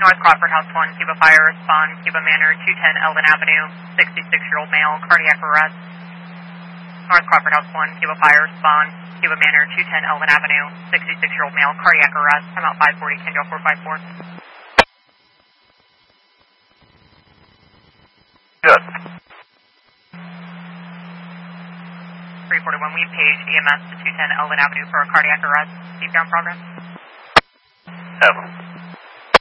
North Crawford House 1, Cuba Fire, respond, Cuba Manor, 210 Eldon Avenue, 66-year-old male, cardiac arrest. North Crawford House 1, Cuba Fire, respond, Cuba Manor, 210 Eldon Avenue, 66-year-old male, cardiac arrest. I'm out 540, Kenjo 454. Good. 341, we page EMS to 210 Eldon Avenue for a cardiac arrest. Deep down progress. Have them.